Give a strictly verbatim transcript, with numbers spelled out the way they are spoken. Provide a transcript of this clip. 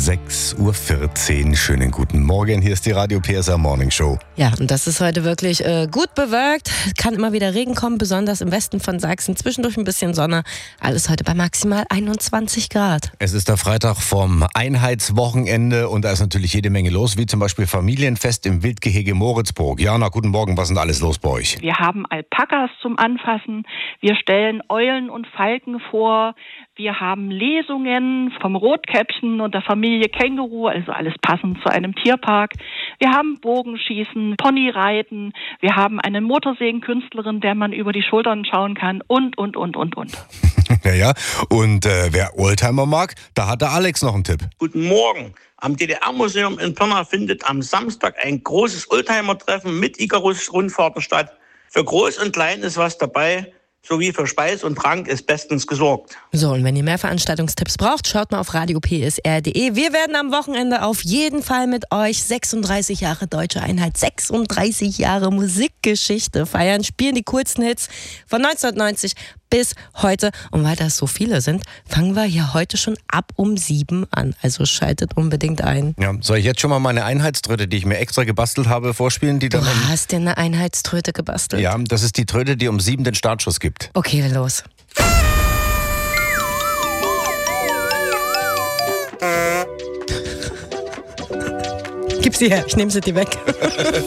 sechs Uhr vierzehn. Schönen guten Morgen, hier ist die Radio P S R Morning Show. Ja, und das ist heute wirklich äh, gut bewölkt. Kann immer wieder Regen kommen, besonders im Westen von Sachsen. Zwischendurch ein bisschen Sonne. Alles heute bei maximal einundzwanzig Grad. Es ist der Freitag vom Einheitswochenende und da ist natürlich jede Menge los, wie zum Beispiel Familienfest im Wildgehege Moritzburg. Jana, guten Morgen, was ist denn alles los bei euch? Wir haben Alpakas zum Anfassen, wir stellen Eulen und Falken vor, wir haben Lesungen vom Rotkäppchen und der Familie Känguru, also alles passend zu einem Tierpark. Wir haben Bogenschießen, Ponyreiten, wir haben eine Motorsägenkünstlerin, der man über die Schultern schauen kann und, und, und, und, und. Naja, und äh, wer Oldtimer mag, da hat der Alex noch einen Tipp. Guten Morgen. Am D D R-Museum in Pirna findet am Samstag ein großes Oldtimer-Treffen mit Icarus-Rundfahrten statt. Für Groß und Klein ist was dabei. Sowie für Speis und Trank ist bestens gesorgt. So, und wenn ihr mehr Veranstaltungstipps braucht, schaut mal auf radio p s r punkt d e. Wir werden am Wochenende auf jeden Fall mit euch sechsunddreißig Jahre Deutsche Einheit, sechsunddreißig Jahre Musikgeschichte feiern, spielen die coolsten Hits von neunzehnhundertneunzig bis heute. Und weil das so viele sind, fangen wir hier heute schon ab um sieben an. Also schaltet unbedingt ein. Ja, soll ich jetzt schon mal meine Einheitströte, die ich mir extra gebastelt habe, vorspielen? Die Du dann um, hast dir eine Einheitströte gebastelt? Ja, das ist die Tröte, die um sieben den Startschuss gibt. Okay, los. Gib sie her, ich nehme sie dir weg.